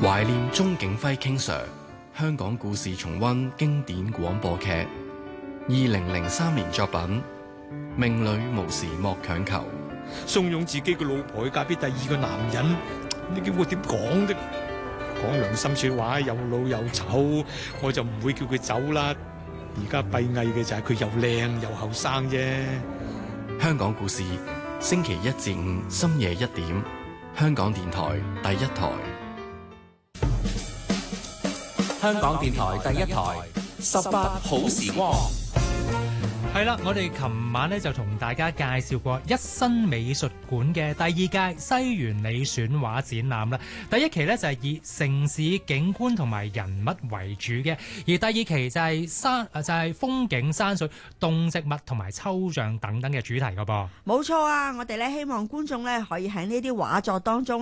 懷念鍾景輝 King Sir 香港故事重溫經典廣播劇，2003年作品《命裏無時莫強求》。 慫恿自己個老婆去嫁俾第二個男人，你叫我點講啫？講良心說話，又老又醜，我就唔會叫佢走啦。而家閉翳嘅就係佢又靚又後生啫。 香港故事，星期一至五深夜1點，香港電台第一台。 香港電台第一台，18好時光。 係啦，我哋琴晚咧就同大家介紹過一新美術館嘅第二屆西園里選畫展覽啦。第一期咧就係以城市景觀同埋人物為主嘅，而第二期就係風景、山水、動植物同埋抽象等等嘅主題噶噃。 冇錯啊！我哋咧希望觀眾咧可以喺呢啲畫作當中